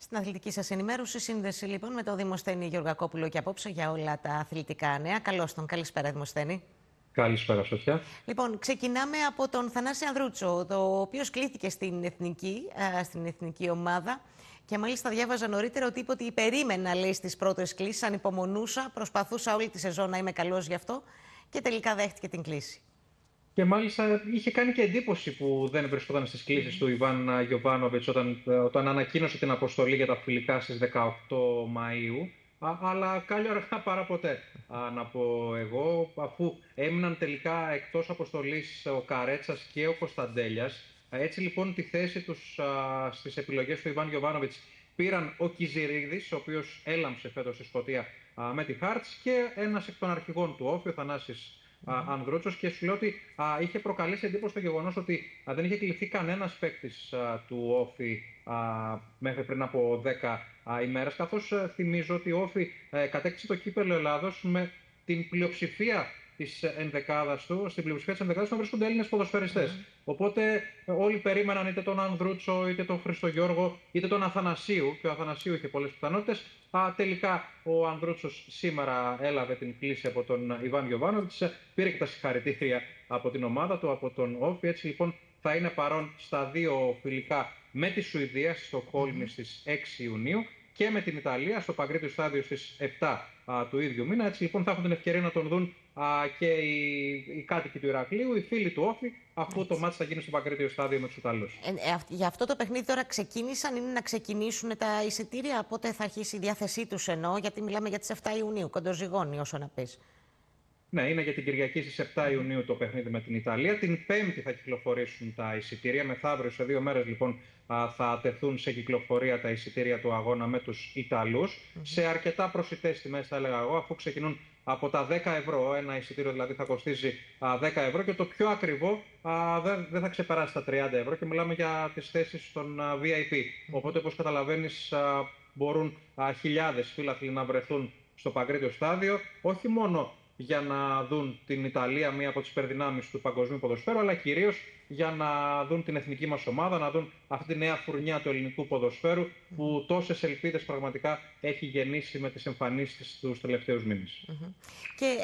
Στην αθλητική σας ενημέρωση, σύνδεση λοιπόν με τον Δημοσθένη Γεωργακόπουλο και απόψε για όλα τα αθλητικά νέα. Καλώς τον. Καλησπέρα, Δημοσθένη. Καλησπέρα, Σοφιά. Λοιπόν, ξεκινάμε από τον Θανάση Ανδρούτσο, ο οποίος κλήθηκε στην εθνική ομάδα. Και μάλιστα διάβαζα νωρίτερα ότι είπε ότι περίμενα, λέει, στις πρώτες κλήσεις, ανυπομονούσα, προσπαθούσα όλη τη σεζόν να είμαι καλός γι' αυτό και τελικά δέχτηκε την κλήση. Και μάλιστα είχε κάνει και εντύπωση που δεν βρισκόταν στις κλήσεις του Ιβάν Γιοβάνοβιτς όταν ανακοίνωσε την αποστολή για τα φιλικά στις 18 Μαΐου. Αλλά κάλλιο αργά παρά ποτέ, να πω εγώ, αφού έμειναν τελικά εκτός αποστολής ο Καρέτσας και ο Κωνσταντέλιας. Έτσι λοιπόν τη θέση τους στις επιλογές του Ιβάν Γιοβάνοβιτς πήραν ο Κιζιρίδης, ο οποίος έλαμψε φέτος στη Σκωτία με τη Χάρτς, και ένας εκ των αρχηγών του Όφη, ο Θανάσης Ανδρούτσος. Και σου λέω ότι είχε προκαλέσει εντύπωση το γεγονός ότι δεν είχε κληθεί κανένας παίκτης του Όφη μέχρι πριν από 10 ημέρες, καθώς θυμίζω ότι ο Όφη κατέκτησε το κύπελλο Ελλάδος με την πλειοψηφία της ενδεκάδας του. Στην πλειοψηφία της ενδεκάδας του βρίσκονται Έλληνες ποδοσφαιριστές. Οπότε όλοι περίμεναν είτε τον Ανδρούτσο, είτε τον Χριστογιώργο, είτε τον Αθανασίου, και ο Αθανασίου είχε πολλές πιθανότητες. Τελικά ο Ανδρούτσος σήμερα έλαβε την κλήση από τον Ιβάν Γιοβάνοβιτς, πήρε και τα συγχαρητήρια από την ομάδα του, από τον Όφη. Έτσι λοιπόν θα είναι παρόν στα δύο φιλικά με τη Σουηδία στη Στοκχόλμη στις 6 Ιουνίου και με την Ιταλία στο Παγκρίτιο Στάδιο στις 7 του ίδιου μήνα. Έτσι λοιπόν θα έχουν την ευκαιρία να τον δουν και οι κάτοικοι του Ηρακλείου, οι φίλοι του Όφη, αφού το μάτς θα γίνει στο Παγκρίτιο Στάδιο με τους Ιταλούς. Για αυτό το παιχνίδι τώρα ξεκίνησαν, είναι να ξεκινήσουν τα εισιτήρια, πότε θα αρχίσει η διάθεσή τους, εννοώ, γιατί μιλάμε για τις 7 Ιουνίου, κοντοζυγώνει όσο να πεις. Ναι, είναι για την Κυριακή στις 7 Ιουνίου το παιχνίδι με την Ιταλία. Την Πέμπτη θα κυκλοφορήσουν τα εισιτήρια. Μεθαύριο, σε 2 μέρες λοιπόν, θα τεθούν σε κυκλοφορία τα εισιτήρια του αγώνα με τους Ιταλούς. Σε αρκετά προσιτές τιμές, θα έλεγα εγώ, αφού ξεκινούν από τα 10 ευρώ. Ένα εισιτήριο δηλαδή θα κοστίζει 10 ευρώ και το πιο ακριβό δεν θα ξεπεράσει τα 30 ευρώ. Και μιλάμε για τις θέσεις των VIP. Οπότε, όπως καταλαβαίνεις, μπορούν χιλιάδες φίλαθλοι να βρεθούν στο Παγκρίτιο Στάδιο, όχι μόνο για να δουν την Ιταλία, μία από τις υπερδυνάμεις του παγκοσμίου ποδοσφαίρου, αλλά κυρίως για να δουν την εθνική μας ομάδα, να δουν αυτή τη νέα φουρνιά του ελληνικού ποδοσφαίρου που τόσες ελπίδες πραγματικά έχει γεννήσει με τις εμφανίσεις της τους τελευταίους μήνες. Και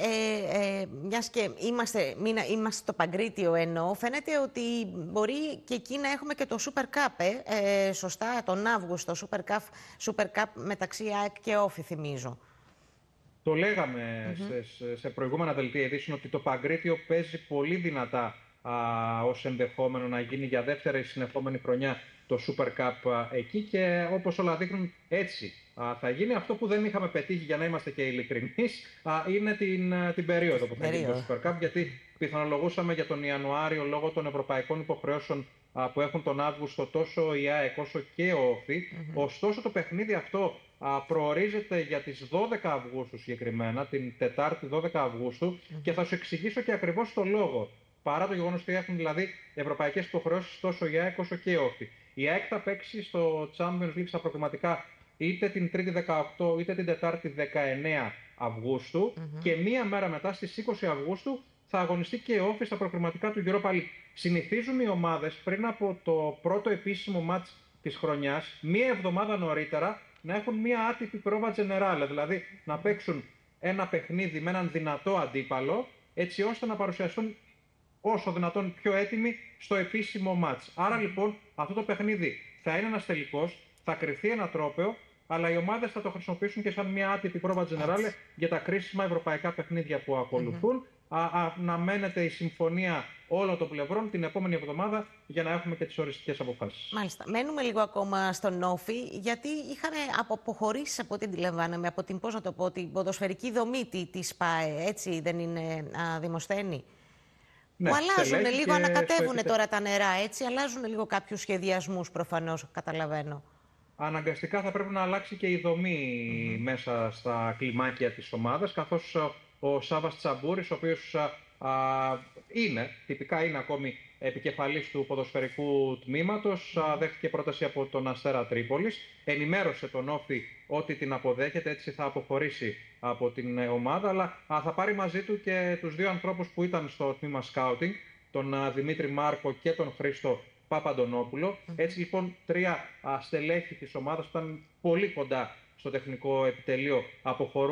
μιας και είμαστε στο Παγκρίτιο, εννοώ, φαίνεται ότι μπορεί και εκεί να έχουμε και το Super Cup, σωστά, τον Αύγουστο, Super Cup μεταξύ ΑΕΚ και Όφη, θυμίζω. Το λέγαμε σε προηγούμενα δελτία ειδήσεων ότι το Παγκρίτιο παίζει πολύ δυνατά ως ενδεχόμενο να γίνει για δεύτερη συνεχόμενη χρονιά το Super Cup εκεί, και όπως όλα δείχνουν έτσι θα γίνει. Αυτό που δεν είχαμε πετύχει, για να είμαστε και ειλικρινείς, είναι την περίοδο που θα γίνει το Super Cup, γιατί πιθανολογούσαμε για τον Ιανουάριο, λόγω των ευρωπαϊκών υποχρεώσεων που έχουν τον Αύγουστο τόσο η ΑΕΚ όσο και ο Όφη. Ωστόσο το παιχνίδι αυτό προορίζεται για τις 12 Αυγούστου συγκεκριμένα, την Τετάρτη 12 Αυγούστου, και θα σου εξηγήσω και ακριβώς το λόγο. Παρά το γεγονός ότι έχουν δηλαδή ευρωπαϊκές υποχρεώσεις τόσο η ΑΕΚ όσο και η Όφη. Η ΑΕΚ θα παίξει στο Champions League στα προκριματικά είτε την Τρίτη 18 είτε την Τετάρτη 19 Αυγούστου, και μία μέρα μετά στις 20 Αυγούστου θα αγωνιστεί και η Όφη στα προκριματικά του Europa League. Συνηθίζουν οι ομάδες πριν από το πρώτο επίσημο μάτς της χρονιάς, μία εβδομάδα νωρίτερα, να έχουν μία άτυπη πρόβα τζενεράλε, δηλαδή να παίξουν ένα παιχνίδι με έναν δυνατό αντίπαλο, έτσι ώστε να παρουσιαστούν όσο δυνατόν πιο έτοιμοι στο επίσημο μάτς. Άρα λοιπόν αυτό το παιχνίδι θα είναι ένας τελικός, θα κρυφθεί ένα τρόπαιο, αλλά οι ομάδες θα το χρησιμοποιήσουν και σαν μια άτυπη πρόβα τζενεράλε για τα κρίσιμα ευρωπαϊκά παιχνίδια που ακολουθούν. Αναμένεται η συμφωνία όλων των πλευρών την επόμενη εβδομάδα για να έχουμε και τις οριστικές αποφάσεις. Μάλιστα. Μένουμε λίγο ακόμα στον Όφη, γιατί είχαν αποχωρήσει, από ό,τι αντιλαμβάνομαι, από την, πώς να το πω, την ποδοσφαιρική δομή της ΠΑΕ, έτσι δεν είναι, Δημοσθένη? Ναι, που αλλάζουν λίγο, ανακατεύουν τώρα τα νερά, έτσι, αλλάζουν λίγο κάποιους σχεδιασμούς προφανώς, καταλαβαίνω. Αναγκαστικά θα πρέπει να αλλάξει και η δομή μέσα στα κλιμάκια της ομάδας, καθώς ο Σάββας Τσαμπούρης, ο οποίος τυπικά είναι ακόμη επικεφαλής του ποδοσφαιρικού τμήματος, δέχτηκε πρόταση από τον Αστέρα Τρίπολης, ενημέρωσε τον Όφη ότι την αποδέχεται, έτσι θα αποχωρήσει από την ομάδα, αλλά θα πάρει μαζί του και τους δύο ανθρώπους που ήταν στο τμήμα σκάουτινγκ, τον Δημήτρη Μάρκο και τον Χρήστο Παπαντονόπουλο. Έτσι λοιπόν, τρία στελέχη της ομάδας που ήταν πολύ κοντά στο τεχνικό επιτελείο αποχωρούν